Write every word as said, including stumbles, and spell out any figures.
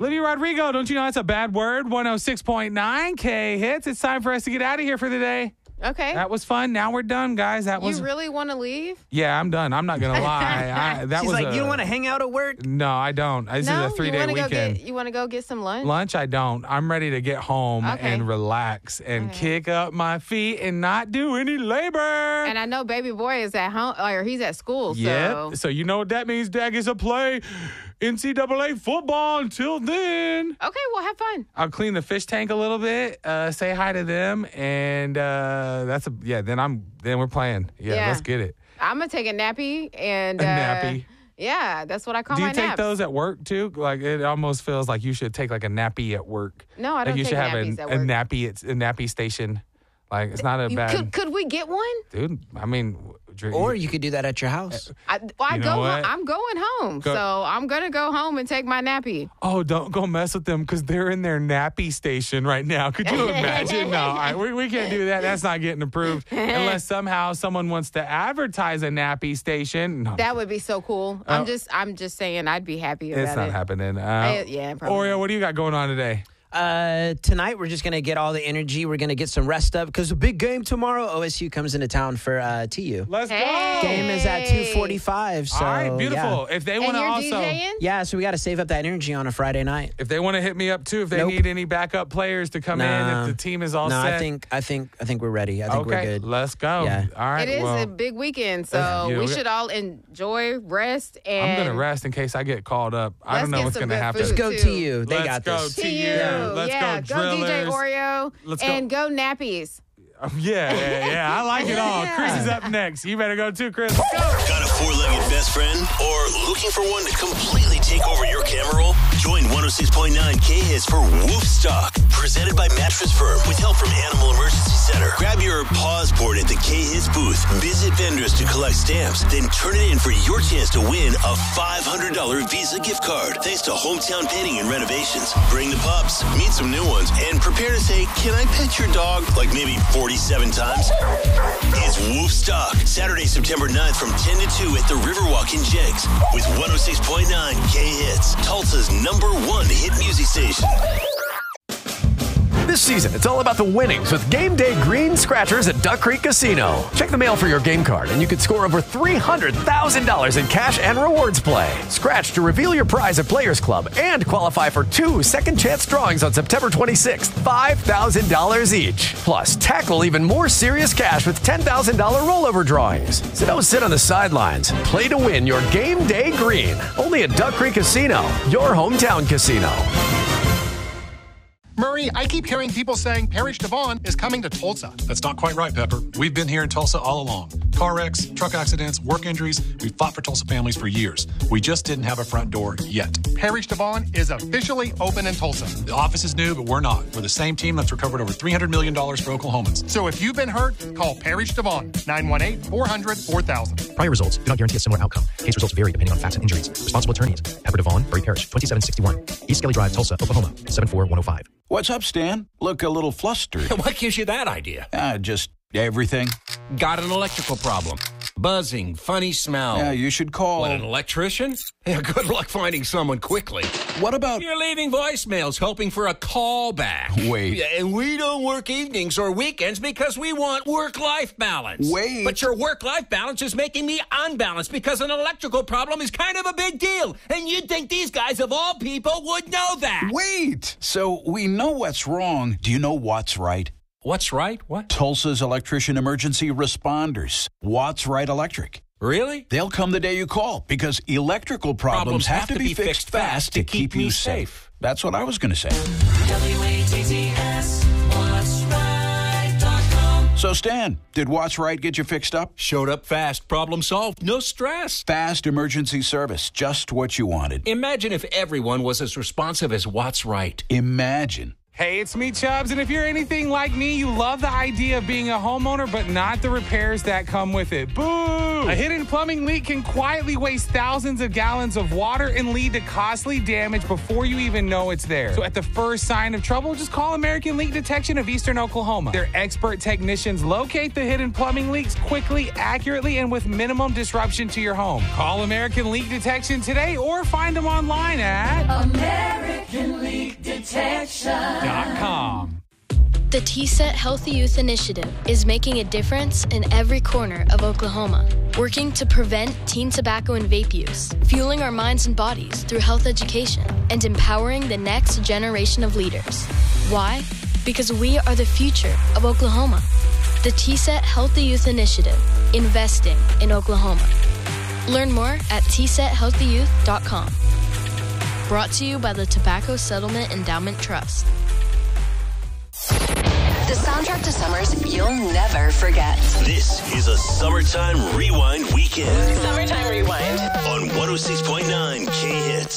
Olivia Rodrigo, don't you know that's a bad word? one oh six point nine K Hits. It's time for us to get out of here for the day. Okay. That was fun. Now we're done, guys. That was. You really want to leave? Yeah, I'm done. I'm not gonna lie. I, that She's was like, a, you don't want to hang out at work? No, I don't. This no, is a three you day wanna weekend. Go get, you want to go get some lunch? Lunch, I don't. I'm ready to get home Okay. and relax and Okay. kick up my feet and not do any labor. And I know baby boy is at home, or he's at school. So. Yep. So you know what that means, Dad gets to play N C double A football until then. Okay, well, have fun. I'll clean the fish tank a little bit, uh, say hi to them, and uh, that's a yeah. Then I'm then we're playing. Yeah, Yeah. let's get it. I'm gonna take a nappy and A uh, nappy. Yeah, that's what I call Do you my take naps. those at work too? Like it almost feels like you should take like a nappy at work. No, I Like don't you take should have nappies a, at a work. nappy. It's a nappy station. Like it's not a You- bad could could we get one? dude. I mean, drink, Or you could do that at your house. I, well, I You go. know ho- what? I'm going home, Go- so I'm gonna go home and take my nappy. oh, don't go mess with them because they're in their nappy station right now. Could you imagine? No, all right, we we can't do that. That's not getting approved unless somehow someone wants to advertise a nappy station. No, That would be so cool. Oh. I'm just I'm just saying I'd be happy about it's not it. happening. Uh, I- yeah, probably Oreo, not. what do you got going on today? Uh, tonight, we're just going to get all the energy. We're going to get some rest up because a big game tomorrow. O S U comes into town for uh, T U. Let's Hey. go. Game is at two forty-five. So, All right, beautiful. Yeah. If they And want to you're also, DJing? Yeah, so we got to save up that energy on a Friday night. if they want to hit me up too, if they Nope. need any backup players to come in, Nah. if the team is all no, set. I think I think I think we're ready. I think okay, we're good. let's go. Yeah. All right. It is well, a big weekend, so Yeah, we we- should all enjoy, rest, and I'm gonna rest in case I get called up. I Let's don't know get what's some gonna good happen. food. Just go too. T U. They Let's got go this. T U. To you. Yeah, let's yeah, go go D J Drillers. Oreo Let's go. and go nappies. Oh, yeah, yeah, yeah. I like it all. Yeah. Chris is up next. You better go too, Chris. Got a four-legged best friend? Or looking for one to completely take over your camera roll? Join one oh six point nine K-Hits for Woof Stock, presented by Mattress Firm with help from Animal Emergency Center. Grab your pause board at the K-Hits booth, visit vendors to collect stamps, then turn it in for your chance to win a five hundred dollars Visa gift card. Thanks to Hometown Painting and Renovations. Bring the pups, meet some new ones, and prepare to say, "Can I pet your dog?" like maybe forty-seven times. It's Woof Stock, Saturday, September ninth from ten to two at the Riverwalk in Jegs with one oh six point nine K-Hits, Tulsa's number one hit music station. This season, it's all about the winnings with Game Day Green Scratchers at Duck Creek Casino. Check the mail for your game card, and you could score over three hundred thousand dollars in cash and rewards play. Scratch to reveal your prize at Players Club and qualify for two second chance drawings on September twenty-sixth, five thousand dollars each. Plus, tackle even more serious cash with ten thousand dollars rollover drawings. So don't sit on the sidelines. Play to win your Game Day Green. Only at Duck Creek Casino, your hometown casino. Murray, I keep hearing people saying Parrish Devon is coming to Tulsa. That's not quite right, Pepper. We've been here in Tulsa all along. Car wrecks, truck accidents, work injuries. We've fought for Tulsa families for years. We just didn't have a front door yet. Parrish Devon is officially open in Tulsa. The office is new, but we're not. We're the same team that's recovered over three hundred million dollars for Oklahomans. So if you've been hurt, call Parrish Devon, nine one eight, four hundred, four thousand. Prior results do not guarantee a similar outcome. Case results vary depending on facts and injuries. Responsible attorneys, Pepper Devon, Bury Parish, twenty-seven sixty-one. East Skelly Drive, Tulsa, Oklahoma, seven four one oh five. What's up, Stan? Look a little flustered. What gives you that idea? Ah, just everything. Got an electrical problem. Buzzing, funny smell. Yeah, you should call. What, an electrician? Yeah, good luck finding someone quickly. What about... You're leaving voicemails hoping for a call back. Wait. Yeah, and we don't work evenings or weekends because we want work-life balance. Wait. But your work-life balance is making me unbalanced because an electrical problem is kind of a big deal. And you'd think these guys, of all people, would know that. Wait! So we know what's wrong. Do you know what's right? What's right? What? Tulsa's electrician emergency responders. What's Right Electric. Really? They'll come the day you call because electrical problems, Problems have to be fixed fast to keep you safe. That's what I was going to say. W A T T S, what's right dot com. So, Stan, did What's Right get you fixed up? Showed up fast, problem solved, no stress. Fast emergency service, just what you wanted. Imagine if everyone was as responsive as What's Right. Imagine. Hey, it's me, Chubbs, and if you're anything like me, you love the idea of being a homeowner, but not the repairs that come with it. Boo! A hidden plumbing leak can quietly waste thousands of gallons of water and lead to costly damage before you even know it's there. So at the first sign of trouble, just call American Leak Detection of Eastern Oklahoma. Their expert technicians locate the hidden plumbing leaks quickly, accurately, and with minimum disruption to your home. Call American Leak Detection today or find them online at American dot com. The T S E T Healthy Youth Initiative is making a difference in every corner of Oklahoma, working to prevent teen tobacco and vape use, fueling our minds and bodies through health education, and empowering the next generation of leaders. Why? Because we are the future of Oklahoma. The T S E T Healthy Youth Initiative, investing in Oklahoma. Learn more at T S E T healthy youth dot com. Brought to you by the Tobacco Settlement Endowment Trust. The soundtrack to summers you'll never forget. This is a Summertime Rewind Weekend. Summertime Rewind. On one oh six point nine K-Hits.